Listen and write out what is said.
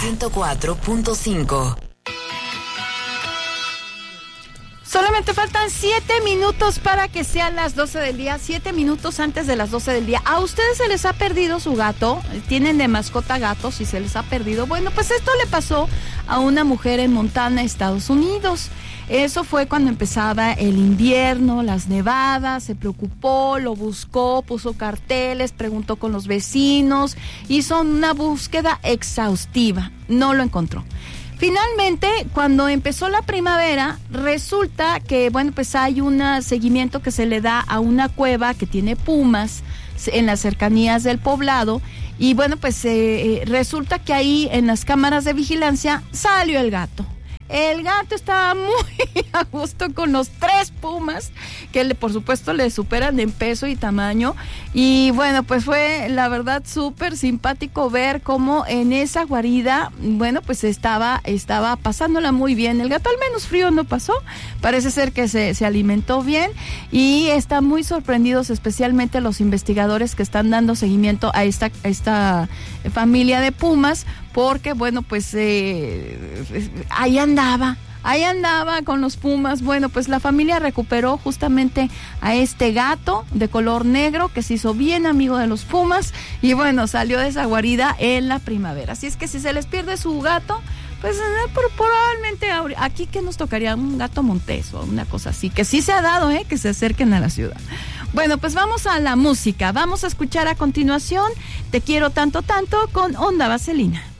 104.5. Solamente faltan 7 minutos para que sean las 12 del día, 7 minutos antes de las 12 del día. ¿A ustedes se les ha perdido su gato? ¿Tienen de mascota gatos y se les ha perdido? Bueno, pues esto le pasó a una mujer en Montana, Estados Unidos. Eso fue cuando empezaba el invierno, las nevadas, se preocupó, lo buscó, puso carteles, preguntó con los vecinos, hizo una búsqueda exhaustiva, no lo encontró. Finalmente, cuando empezó la primavera, resulta que, bueno, pues hay un seguimiento que se le da a una cueva que tiene pumas en las cercanías del poblado y, bueno, pues resulta que ahí en las cámaras de vigilancia salió el gato. El gato estaba muy a gusto con los 3 pumas, que por supuesto le superan en peso y tamaño. Y bueno, pues fue la verdad súper simpático ver cómo en esa guarida, bueno, pues estaba pasándola muy bien. El gato al menos frío no pasó, parece ser que se alimentó bien y están muy sorprendidos, especialmente los investigadores que están dando seguimiento a esta familia de pumas, porque bueno, pues ahí andaba con los pumas. Bueno, pues la familia recuperó justamente a este gato de color negro que se hizo bien amigo de los pumas y bueno, salió de esa guarida en la primavera. Así es que si se les pierde su gato, pues probablemente aquí que nos tocaría un gato montés o una cosa así, que sí se ha dado, que se acerquen a la ciudad. Bueno, pues vamos a la música. Vamos a escuchar a continuación Te quiero tanto, tanto con Onda Vaselina.